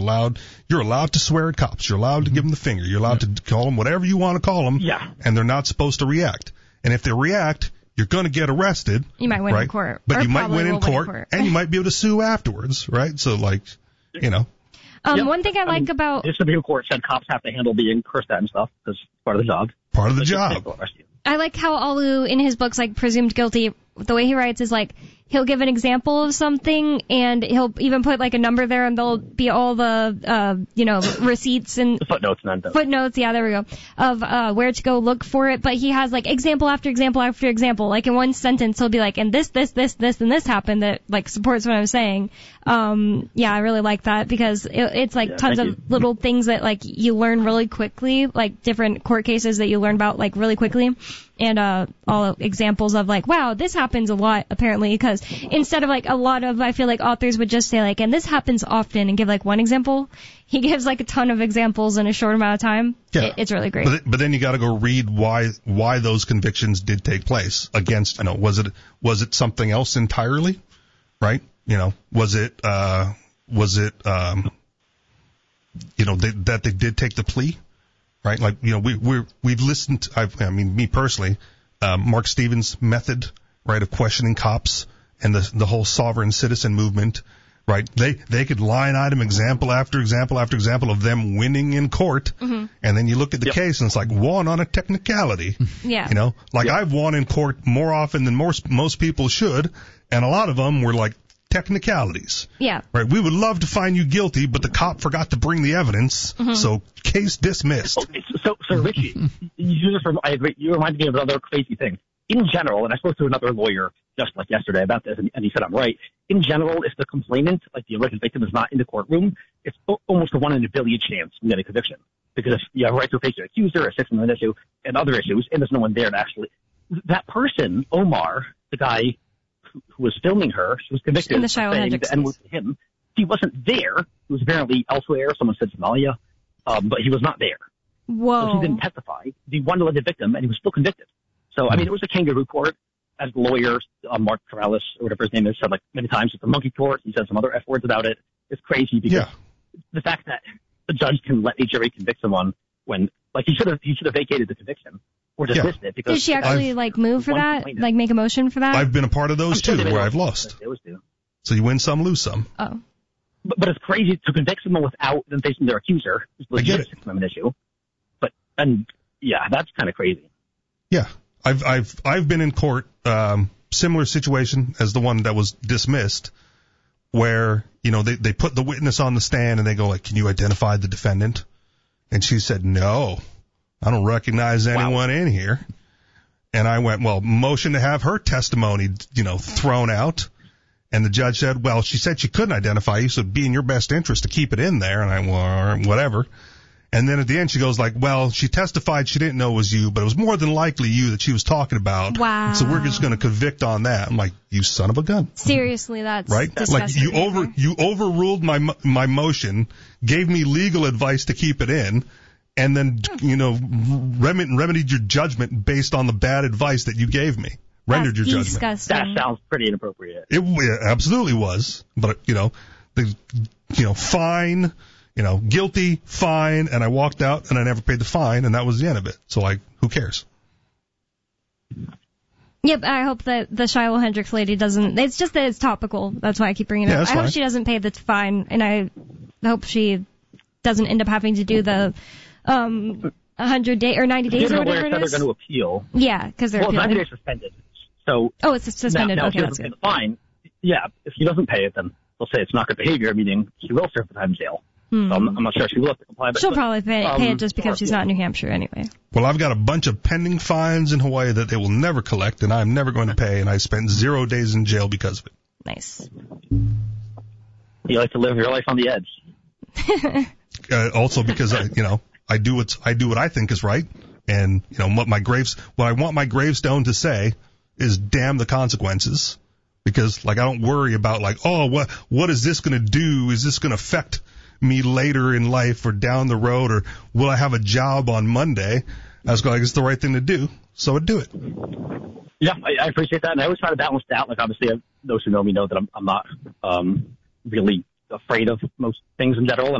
allowed to swear at cops. You're allowed to give them the finger. You're allowed to call them whatever you want to call them. Yeah. And they're not supposed to react. And if they react, you're going to get arrested. You might win right? in court. But you might win in court, and you might be able to sue afterwards, right? So, like, you know. One thing I like about... The Supreme Court said cops have to handle being cursed at and stuff because it's part of the job. Part of the job. I like how Olu, in his books, like, presumed guilty, the way he writes is, like, he'll give an example of something, and he'll even put, like, a number there, and there'll be all the, receipts and... The footnotes and then... Footnotes, yeah, there we go, of where to go look for it, but he has, like, example after example after example. Like, in one sentence, he'll be like, and this, and this happened that, like, supports what I'm saying. I really like that, because it's, like, tons of little things that, like, you learn really quickly, like, different court cases that you learn about, like, really quickly. And all examples of, like, wow, this happens a lot, apparently, because instead of, like, a lot of, I feel like authors would just say, like, and this happens often, and give, like, one example, he gives, like, a ton of examples in a short amount of time. Yeah. It's really great. But then you got to go read why those convictions did take place against, you know, was it something else entirely, right? You know, was it that they did take the plea? Right, like, you know, we've listened. Me personally, Mark Stevens' method, right, of questioning cops and the whole sovereign citizen movement, right? They could line item example after example after example of them winning in court, and then you look at the case and it's like won on a technicality. Yeah, you know, like I've won in court more often than most people should, and a lot of them were like technicalities. Yeah. Right. We would love to find you guilty, but the cop forgot to bring the evidence, so case dismissed. Okay, so Richie, I agree. You reminded me of another crazy thing. In general, and I spoke to another lawyer just like yesterday about this, and he said I'm right. In general, if the complainant, like the alleged victim, is not in the courtroom, it's almost a 1 in a billion chance you get a conviction. Because if you have a right to face your accuser, a Sixth Amendment issue, and other issues, and there's no one there to actually... That person, Omar, the guy who was filming her, she was convicted in the of saying Hendricks the N-word to him. He wasn't there. He was apparently elsewhere. Someone said Somalia. But he was not there. Whoa. So he didn't testify. The one alleged victim, and he was still convicted. So, I mean, it was a kangaroo court. As the lawyer, Mark Corrales, or whatever his name is, said like many times, it's a monkey court. He said some other F words about it. It's crazy because the fact that the judge can let a jury convict someone when, like, he should have vacated the conviction. Or dismissed it. Because did she actually, move for that? Like, make a motion for that? I've been a part of those, too, where I've lost. So you win some, lose some. Oh. But it's crazy to convict someone without them facing their accuser. It's a legitimate Sixth Amendment issue. That's kind of crazy. Yeah. I've been in court, similar situation as the one that was dismissed, where, you know, they put the witness on the stand and they go, like, can you identify the defendant? And she said, no. I don't recognize anyone in here. And I went, well, motion to have her testimony, you know, thrown out. And the judge said, well, she said she couldn't identify you, so it'd be in your best interest to keep it in there. And I went, well, whatever. And then at the end she goes like, well, she testified she didn't know it was you, but it was more than likely you that she was talking about. Wow. So we're just going to convict on that. I'm like, you son of a gun. Seriously, that's right. Disgusting. Like you overruled my motion, gave me legal advice to keep it in, and then, you know, remedied your judgment based on the bad advice that you gave me. Rendered your judgment. Disgusting. That sounds pretty inappropriate. It absolutely was. But, you know, fine, you know, guilty, fine, and I walked out and I never paid the fine, and that was the end of it. So, like, who cares? Yep, I hope that the Shiloh Hendricks lady doesn't... It's just that it's topical. That's why I keep bringing it up. I hope she doesn't pay the fine, and I hope she doesn't end up having to do the 100 days or 90 days or whatever it is. They're going to appeal. Yeah, because they're appealing. 90 days suspended. So it's suspended. Now okay, that's good. Fine. Yeah, if she doesn't pay it, then they'll say it's not good behavior, meaning she will serve the time in jail. So I'm not sure she will have to comply. She'll probably pay it just because she's not in New Hampshire anyway. Well, I've got a bunch of pending fines in Hawaii that they will never collect, and I'm never going to pay, and I spent 0 days in jail because of it. Nice. You like to live your life on the edge. Also because I do what I think is right, and you know what I want my gravestone to say is damn the consequences, because like I don't worry about like, oh, what is this going to do? Is this going to affect me later in life or down the road, or will I have a job on Monday? I was like, it's the right thing to do, so I'd do it. Yeah, I appreciate that, and I always try to balance it out. Like obviously, those who know me know that I'm not really afraid of most things in general, and